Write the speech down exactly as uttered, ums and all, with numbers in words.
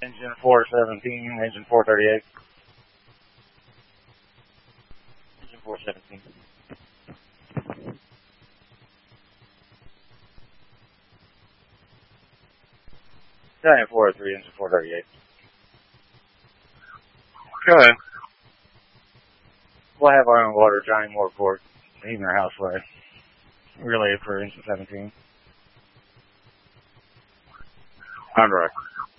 Engine four seventeen, engine four thirty-eight. Engine four seventeen. Italian four oh three, engine four thirty-eight. Go ahead. We'll have our own water, Johnny Moore Court, even our houseway. Relay for engine seventeen. On direct.